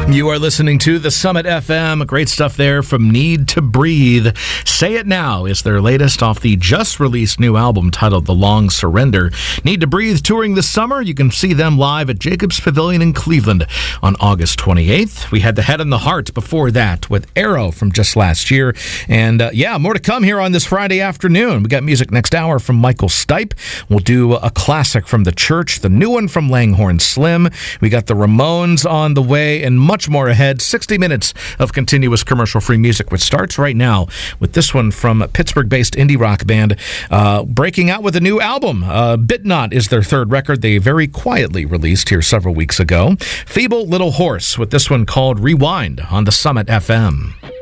You are listening to The Summit FM. Great stuff there from Need to Breathe. Say It Now is their latest off the just-released new album titled The Long Surrender. Need to Breathe touring this summer. You can see them live at Jacobs Pavilion in Cleveland on August 28th. We had The Head and the Heart before that with Arrow from just last year. And more to come here on this Friday afternoon. We got music next hour from Michael Stipe. We'll do a classic from The Church, the new one from Langhorne Slim. We got the Ramones on the way and much more ahead. 60 minutes of continuous commercial-free music, which starts right now with this one from Pittsburgh-based indie rock band breaking out with a new album. Bitnot is their third record. They very quietly released here several weeks ago. Feeble Little Horse with this one called Rewind on the Summit FM.